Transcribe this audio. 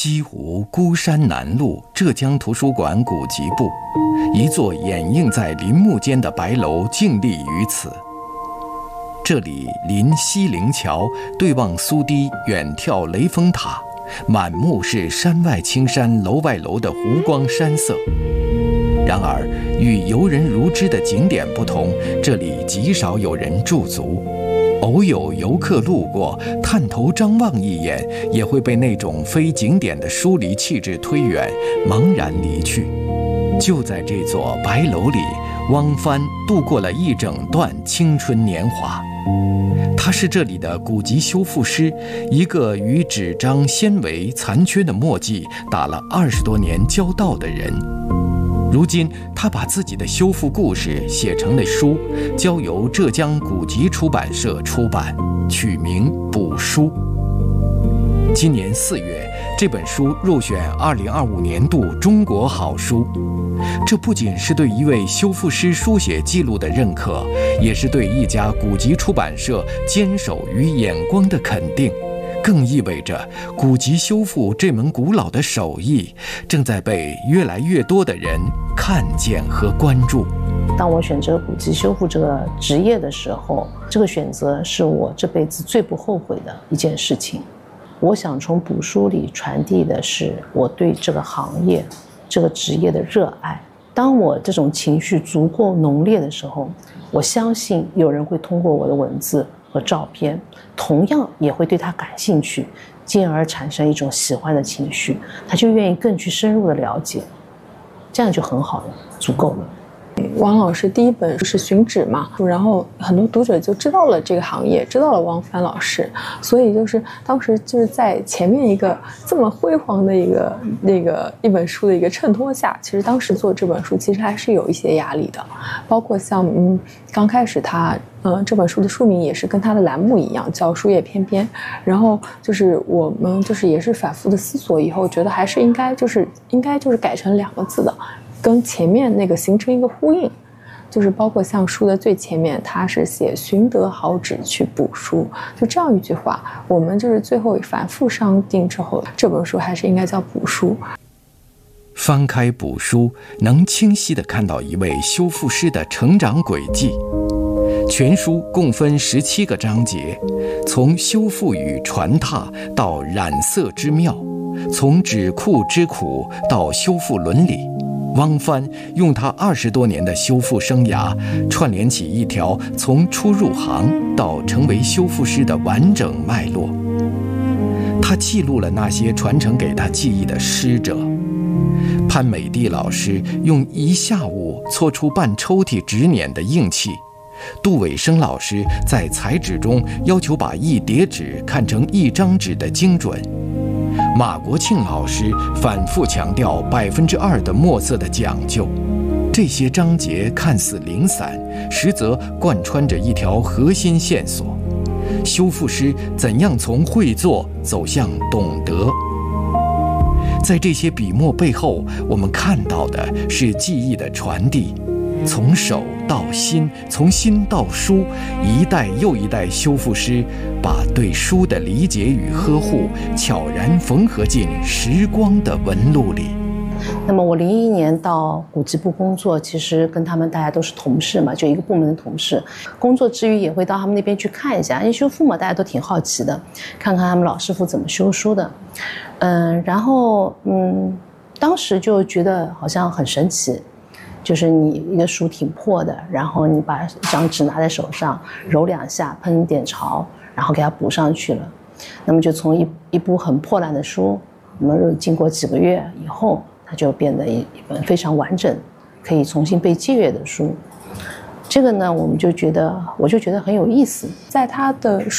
西湖孤山南路浙江图书馆古籍部，一座掩映在林木间的白楼静立于此。这里临西泠桥，对望苏堤远眺雷峰塔，满目是山外青山楼外楼的湖光山色。然而与游人如织的景点不同，这里极少有人驻足，偶有游客路过，探头张望一眼，也会被那种非景点的疏离气质推远，茫然离去。就在这座白楼里，汪帆度过了一整段青春年华。他是这里的古籍修复师，一个与纸张纤维残缺的墨迹打了20多年交道的人。如今他把自己的修复故事写成了书，交由浙江古籍出版社出版，取名《补书》。今年4月，这本书入选2025年度中国好书。这不仅是对一位修复师书写记录的认可，也是对一家古籍出版社坚守与眼光的肯定，更意味着古籍修复这门古老的手艺正在被越来越多的人看见和关注。 当我选择古籍修复这个职业的时候，这个选择是我这辈子最不后悔的一件事情。我想从补书里传递的是我对这个行业、这个职业的热爱。当我这种情绪足够浓烈的时候，我相信有人会通过我的文字和照片，同样也会对它感兴趣，进而产生一种喜欢的情绪，他就愿意更去深入的了解，这样就很好了，足够了。 王老师第一本是《寻纸》嘛，然后很多读者就知道了这个行业，知道了汪帆老师，所以就是当时就是在前面一个这么辉煌的一本书的一个衬托下，其实当时做这本书其实还是有一些压力的，包括像刚开始他这本书的书名也是跟他的栏目一样，叫《书叶翩翩》，然后就是我们就是也是反复的思索以后，觉得还是应该改成2个字的。跟前面那个形成一个呼应，就是包括像书的最前面，它是写寻得好纸去补书，就这样一句话，我们就是最后反复商定之后，这本书还是应该叫补书。 翻开补书，能清晰地看到一位修复师的成长轨迹。全书共分17个章节，从修复与传拓到染色之妙，从纸库之苦到修复伦理。汪帆用他20多年的修复生涯，串联起一条从初入行到成为修复师的完整脉络。他记录了那些传承给他记忆的师者。潘美蒂老师用1下午搓出半抽屉纸捻的硬气，杜伟生老师在裁纸中要求把1叠纸看成1张纸的精准。马国庆老师反复强调2%的墨色的讲究，这些章节看似零散，实则贯穿着一条核心线索：修复师怎样从会做走向懂得。在这些笔墨背后，我们看到的是记忆的传递，从手到心，从心到书，一代又一代修复师把对书的理解与呵护悄然缝合进时光的纹路里。 那么我01年到古籍部工作，其实跟他们大家都是同事嘛，就一个部门的同事，工作之余也会到他们那边去看一下，因为修复嘛，大家都挺好奇的，看看他们老师傅怎么修书的。然后当时就觉得好像很神奇，就是你一个书挺破的，然后你把一张纸拿在手上揉2下，喷点潮，然后给它补上去了。那么就从一部很破烂的书，我们经过几个月以后，它就变得一本非常完整，可以重新被借阅的书。这个呢，我就觉得很有意思。 在他的